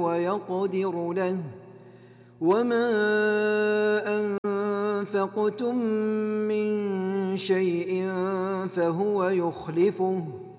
ويقدر له وما أنفقتم من شيء فهو يخلفه